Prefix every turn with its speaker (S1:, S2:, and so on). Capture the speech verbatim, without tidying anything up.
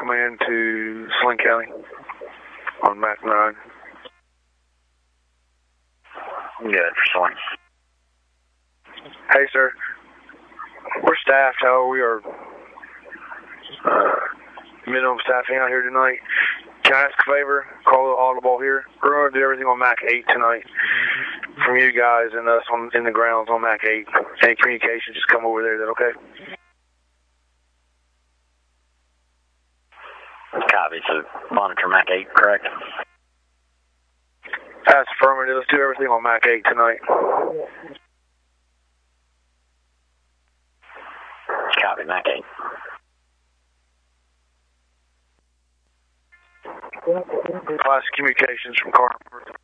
S1: command to Sling County on Mac nine.
S2: Good for Sling.
S1: Hey, sir. We're staffed, however, we are uh, minimum staffing out here tonight. Can I ask a favor? Call the audible here. We're going to do everything on Mac eight tonight from you guys and us on in the grounds on Mac eight. Any communication, just come over there. Is that okay?
S2: Copy. So monitor Mac eight, correct?
S1: That's affirmative. Let's do everything on Mac eight tonight.
S2: Copy, Mac eight.
S1: Classic communications from Carter.